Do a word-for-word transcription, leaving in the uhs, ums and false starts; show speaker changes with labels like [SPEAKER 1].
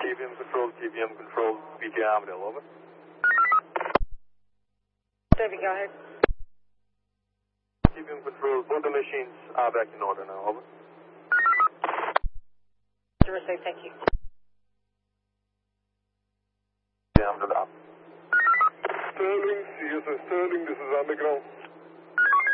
[SPEAKER 1] T V M control, T V M control, B J Armadale, over.
[SPEAKER 2] Debbie, go ahead.
[SPEAKER 1] T V M control, both the machines are back in order now, over.
[SPEAKER 2] To receive, thank you.
[SPEAKER 1] Yeah, I'm the
[SPEAKER 3] Sterling, C S S Sterling, this is underground.